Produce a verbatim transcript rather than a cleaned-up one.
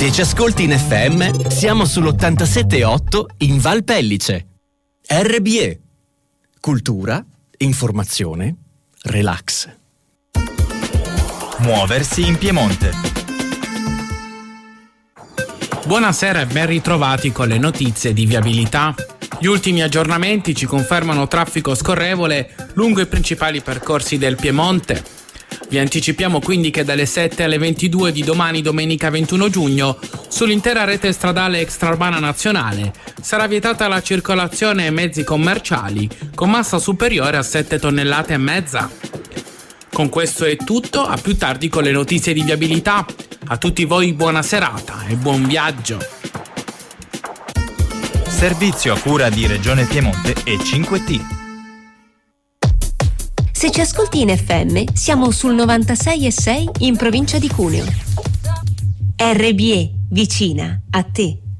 Se ci ascolti in F M, siamo sull'ottantasette virgola otto in Val Pellice. R B E. Cultura, informazione, relax. Muoversi in Piemonte. Buonasera e ben ritrovati con le notizie di viabilità. Gli ultimi aggiornamenti ci confermano traffico scorrevole lungo i principali percorsi del Piemonte. Vi anticipiamo quindi che dalle sette alle ventidue di domani, domenica ventuno giugno, sull'intera rete stradale extraurbana nazionale sarà vietata la circolazione ai mezzi commerciali con massa superiore a sette tonnellate e mezza. Con questo è tutto, a più tardi con le notizie di viabilità. A tutti voi buona serata e buon viaggio. Servizio a cura di Regione Piemonte e cinque T. Se ci ascolti in F M, siamo sul novantasei virgola sei in provincia di Cuneo. R B E, vicina a te.